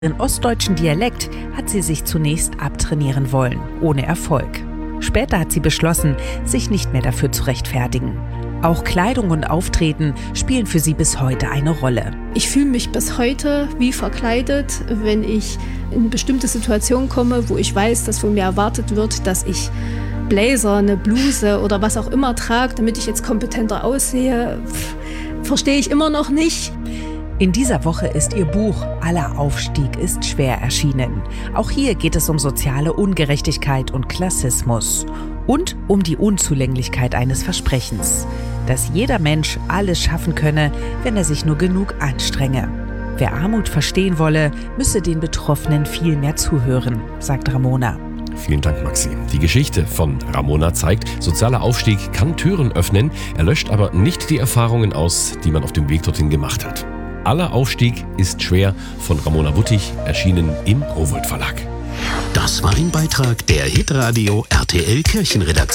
Den ostdeutschen Dialekt hat sie sich zunächst abtrainieren wollen, ohne Erfolg. Später hat sie beschlossen, sich nicht mehr dafür zu rechtfertigen. Auch Kleidung und Auftreten spielen für sie bis heute eine Rolle. Ich fühle mich bis heute wie verkleidet, wenn ich in bestimmte Situationen komme, wo ich weiß, dass von mir erwartet wird, dass ich Blazer, eine Bluse oder was auch immer trage, damit ich jetzt kompetenter aussehe. Verstehe ich immer noch nicht. In dieser Woche ist ihr Buch »Aller Aufstieg ist schwer« erschienen. Auch hier geht es um soziale Ungerechtigkeit und Klassismus. Und um die Unzulänglichkeit eines Versprechens, dass jeder Mensch alles schaffen könne, wenn er sich nur genug anstrenge. Wer Armut verstehen wolle, müsse den Betroffenen viel mehr zuhören, sagt Ramona. Vielen Dank, Maxi. Die Geschichte von Ramona zeigt, sozialer Aufstieg kann Türen öffnen, er löscht aber nicht die Erfahrungen aus, die man auf dem Weg dorthin gemacht hat. Aller Aufstieg ist schwer von Ramona Wuttig, erschienen im Rowohlt Verlag. Das war ein Beitrag der Hitradio RTL Kirchenredaktion.